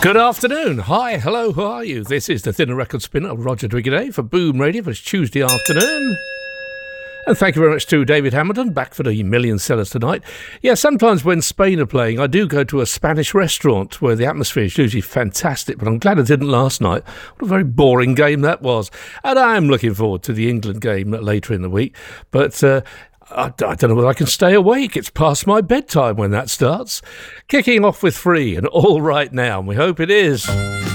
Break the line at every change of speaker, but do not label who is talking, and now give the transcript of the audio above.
Good afternoon. Hi, hello, how are you? This is the Thinner Record Spinner of Roger Twiggy for Boom Radio for Tuesday afternoon. And thank you very much to David Hamilton, back for the Million Sellers tonight. Yeah, sometimes when Spain are playing, I do go to a Spanish restaurant where the atmosphere is usually fantastic, but I'm glad I didn't last night. What a very boring game that was. And I am looking forward to the England game later in the week, but I don't know whether I can stay awake. It's past my bedtime when that starts. Kicking off with Free and All Right Now, and we hope it is.